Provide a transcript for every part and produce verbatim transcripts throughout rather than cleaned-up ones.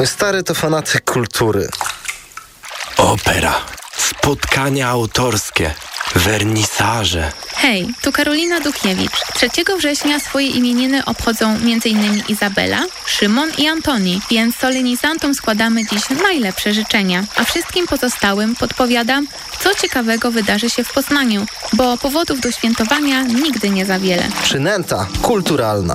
Mój stary to fanatyk kultury. Opera, spotkania autorskie, wernisaże. Hej, tu Karolina Duchniewicz. trzeciego września swoje imieniny obchodzą m.in. Izabela, Szymon i Antoni, więc solenizantom składamy dziś najlepsze życzenia. A wszystkim pozostałym podpowiadam, co ciekawego wydarzy się w Poznaniu, bo powodów do świętowania nigdy nie za wiele. Przynęta kulturalna.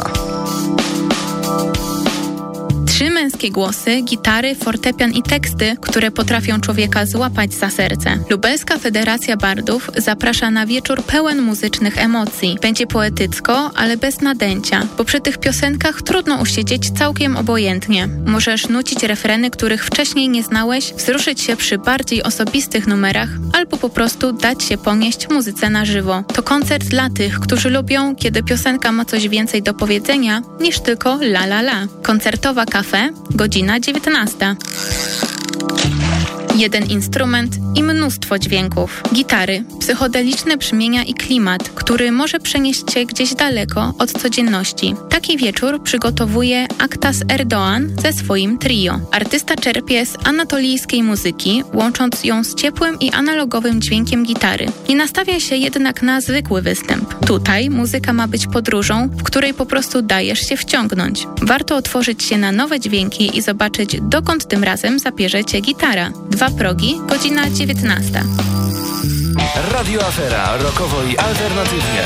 Trzy męskie głosy, gitary, fortepian i teksty, które potrafią człowieka złapać za serce. Lubelska Federacja Bardów zaprasza na wieczór pełen muzycznych emocji. Będzie poetycko, ale bez nadęcia, bo przy tych piosenkach trudno usiedzieć całkiem obojętnie. Możesz nucić refreny, których wcześniej nie znałeś, wzruszyć się przy bardziej osobistych numerach, albo po prostu dać się ponieść muzyce na żywo. To koncert dla tych, którzy lubią, kiedy piosenka ma coś więcej do powiedzenia niż tylko la la la. Koncertowa kafe, godzina dziewiętnasta. Jeden instrument i mnóstwo dźwięków. Gitary, psychodeliczne brzmienia i klimat, który może przenieść cię gdzieś daleko od codzienności. Taki wieczór przygotowuje Aktas Erdoğan ze swoim trio. Artysta czerpie z anatolijskiej muzyki, łącząc ją z ciepłym i analogowym dźwiękiem gitary. Nie nastawia się jednak na zwykły występ. Tutaj muzyka ma być podróżą, w której po prostu dajesz się wciągnąć. Warto otworzyć się na nowe dźwięki i zobaczyć, dokąd tym razem zabierze cię gitara. Dwa progi, godzina dziewiętnasta. Radio Afera, rockowo i alternatywnie.